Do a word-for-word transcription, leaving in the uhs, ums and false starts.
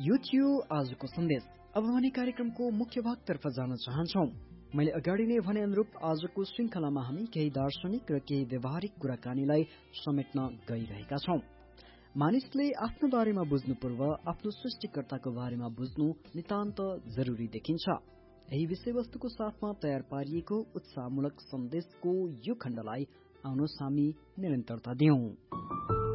यो थियो आजको सन्देश। अब भने कार्यक्रमको मुख्य भागतर्फ जान चाहन्छौ। मैले अगाडि नै भने अनुरूप आजको श्रृंखलामा हामी केही दार्शनिक र केही व्यवहारिक कुराकानीलाई समेट्न गइरहेका छौं। मानिसले आफ्नो बारेमा बुझ्नु पूर्व आफ्नो सृष्टिकर्ताको बारेमा बुझ्नु नितान्त जरुरी देखिन्छ। यही विषयवस्तुको साथमा तयार पारिएको उत्साहमूलक सन्देशको यो खण्डलाई आउनुहोस् हामी निरन्तरता दिउँ।